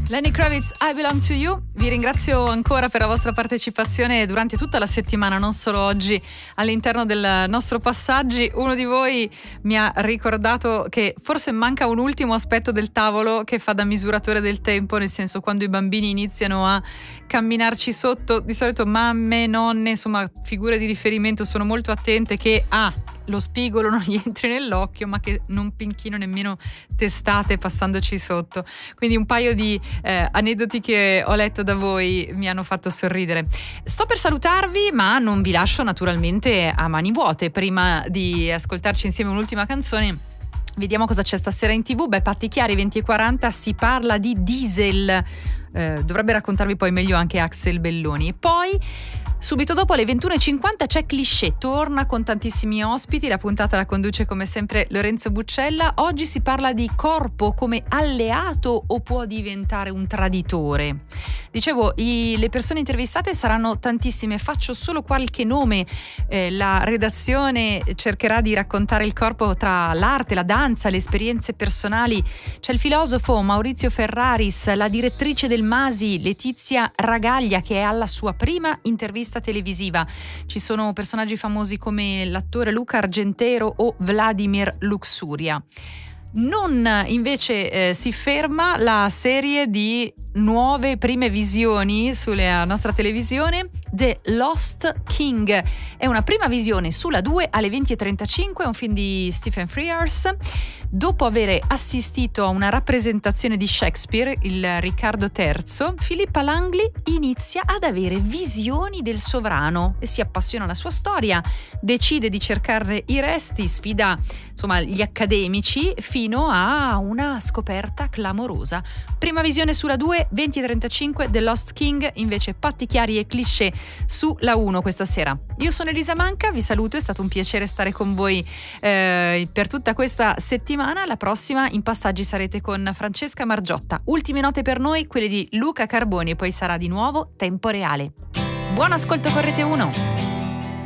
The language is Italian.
Lenny Kravitz, I Belong to You. Vi ringrazio ancora per la vostra partecipazione durante tutta la settimana, non solo oggi all'interno del nostro Passaggi. Uno di voi mi ha ricordato che forse manca un ultimo aspetto del tavolo che fa da misuratore del tempo, nel senso, quando i bambini iniziano a camminarci sotto, di solito mamme, nonne, insomma figure di riferimento sono molto attente che lo spigolo non gli entri nell'occhio, ma che non pinchino nemmeno testate passandoci sotto. Quindi un paio di aneddoti che ho letto da voi mi hanno fatto sorridere. Sto per salutarvi, ma non vi lascio naturalmente a mani vuote. Prima di ascoltarci insieme un'ultima canzone, vediamo cosa c'è stasera in TV. Patti Chiari 20:40, si parla di diesel. Dovrebbe raccontarvi poi meglio anche Axel Belloni. E poi subito dopo alle 21:50 c'è Cliché, torna con tantissimi ospiti, la puntata la conduce come sempre Lorenzo Buccella. Oggi si parla di corpo come alleato o può diventare un traditore. Dicevo, le persone intervistate saranno tantissime, faccio solo qualche nome. La redazione cercherà di raccontare il corpo tra l'arte, la danza, le esperienze personali. C'è il filosofo Maurizio Ferraris, la direttrice del Masi Letizia Ragaglia, che è alla sua prima intervista televisiva. Ci sono personaggi famosi come l'attore Luca Argentero o Vladimir Luxuria. Non invece si ferma la serie di nuove prime visioni sulla nostra televisione. The Lost King è una prima visione sulla 2 alle 20:35, è un film di Stephen Frears. Dopo aver assistito a una rappresentazione di Shakespeare, il Riccardo III, Filippa Langley inizia ad avere visioni del sovrano e si appassiona alla sua storia, decide di cercarne i resti, sfida insomma gli accademici fino a una scoperta clamorosa. Prima visione sulla 2, 20:35, The Lost King, invece Patti Chiari e Cliché sulla 1 questa sera. Io sono Elisa Manca, vi saluto, è stato un piacere stare con voi per tutta questa settimana. La prossima in Passaggi sarete con Francesca Margiotta. Ultime note per noi, quelle di Luca Carboni, e poi sarà di nuovo Tempo Reale. Buon ascolto con Rete 1.